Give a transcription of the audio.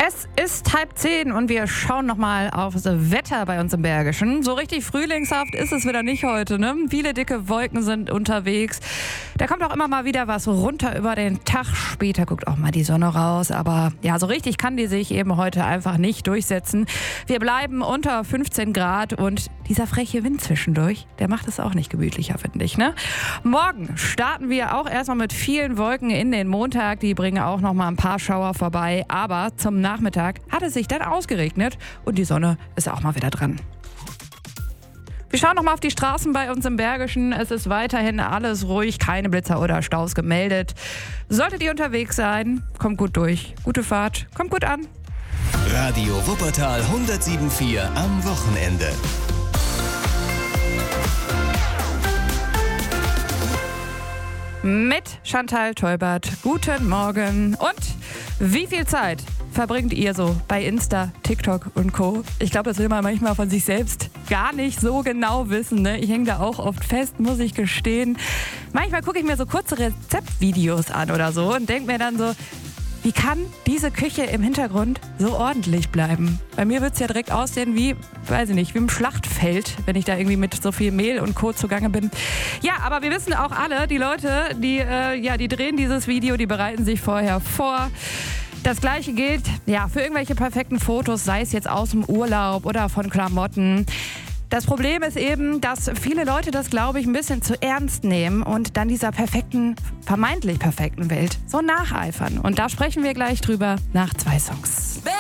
Es ist 9:30 und wir schauen nochmal aufs Wetter bei uns im Bergischen. So richtig frühlingshaft ist es wieder nicht heute, ne? Viele dicke Wolken sind unterwegs. Da kommt auch immer mal wieder was runter über den Tag. Später guckt auch mal die Sonne raus. Aber ja, so richtig kann die sich eben heute einfach nicht durchsetzen. Wir bleiben unter 15 Grad und dieser freche Wind zwischendurch, der macht es auch nicht gemütlicher, finde ich, ne? Morgen starten wir auch erstmal mit vielen Wolken in den Montag. Die bringen auch noch mal ein paar Schauer vorbei. Aber zum Nachmittag hat es sich dann ausgeregnet und die Sonne ist auch mal wieder dran. Wir schauen noch mal auf die Straßen bei uns im Bergischen. Es ist weiterhin alles ruhig, keine Blitzer oder Staus gemeldet. Solltet ihr unterwegs sein, kommt gut durch. Gute Fahrt, kommt gut an. Radio Wuppertal 107.4 am Wochenende. Mit Chantal Teubert. Guten Morgen. Und wie viel Zeit verbringt ihr so bei Insta, TikTok und Co.? Ich glaube, das will man manchmal von sich selbst gar nicht so genau wissen, ne? Ich hänge da auch oft fest, muss ich gestehen. Manchmal gucke ich mir so kurze Rezeptvideos an oder so und denke mir dann so, wie kann diese Küche im Hintergrund so ordentlich bleiben? Bei mir wird es ja direkt aussehen wie, weiß ich nicht, wie im Schlachtfeld, wenn ich da irgendwie mit so viel Mehl und Co. zugange bin. Ja, aber wir wissen auch alle, die Leute, die drehen dieses Video, die bereiten sich vorher vor. Das Gleiche gilt ja für irgendwelche perfekten Fotos, sei es jetzt aus dem Urlaub oder von Klamotten. Das Problem ist eben, dass viele Leute das, glaube ich, ein bisschen zu ernst nehmen und dann dieser perfekten, vermeintlich perfekten Welt so nacheifern. Und da sprechen wir gleich drüber nach 2 Songs.